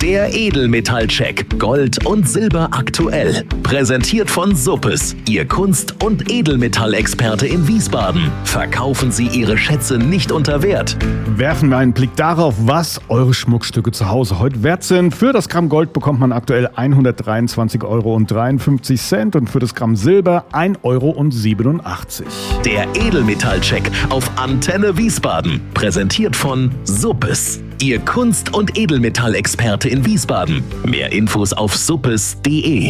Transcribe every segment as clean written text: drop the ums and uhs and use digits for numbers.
Der Edelmetallcheck Gold und Silber aktuell. Präsentiert von Suppes, Ihr Kunst- und Edelmetallexperte in Wiesbaden. Verkaufen Sie Ihre Schätze nicht unter Wert. Werfen wir einen Blick darauf, was eure Schmuckstücke zu Hause heute wert sind. Für das Gramm Gold bekommt man aktuell 123,53 Euro und für das Gramm Silber 1,87 Euro. Der Edelmetallcheck auf Antenne Wiesbaden. Präsentiert von Suppes, Ihr Kunst- und Edelmetallexperte in Wiesbaden. Mehr Infos auf suppes.de.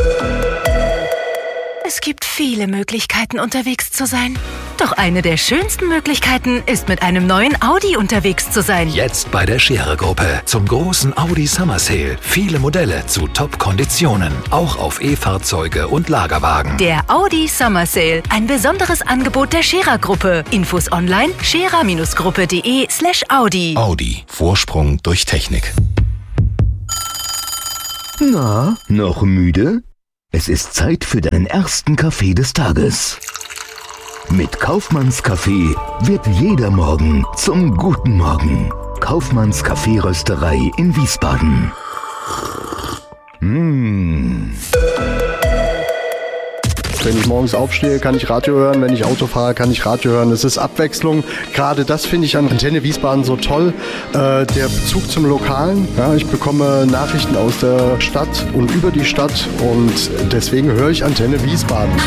Es gibt viele Möglichkeiten, unterwegs zu sein. Doch eine der schönsten Möglichkeiten ist, mit einem neuen Audi unterwegs zu sein. Jetzt bei der Scherer-Gruppe zum großen Audi Summer Sale. Viele Modelle zu Top-Konditionen. Auch auf E-Fahrzeuge und Lagerwagen. Der Audi Summer Sale. Ein besonderes Angebot der Scherer-Gruppe. Infos online scherer-gruppe.de/Audi. Audi. Vorsprung durch Technik. Na, noch müde? Es ist Zeit für deinen ersten Kaffee des Tages. Mit Kaufmanns Kaffee wird jeder Morgen zum guten Morgen. Kaufmanns Kaffeerösterei in Wiesbaden. Wenn ich morgens aufstehe, kann ich Radio hören. Wenn ich Auto fahre, kann ich Radio hören. Es ist Abwechslung. Gerade das finde ich an Antenne Wiesbaden so toll. Der Bezug zum Lokalen. Ja, ich bekomme Nachrichten aus der Stadt und über die Stadt. Und deswegen höre ich Antenne Wiesbaden.